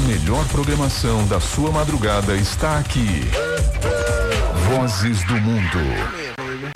melhor programação da sua madrugada está aqui. Vozes do Mundo.